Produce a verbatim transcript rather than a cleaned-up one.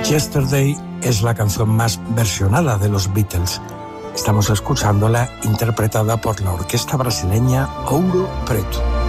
Yesterday es la canción más versionada de los Beatles. Estamos escuchándola interpretada por la orquesta brasileña Ouro Preto.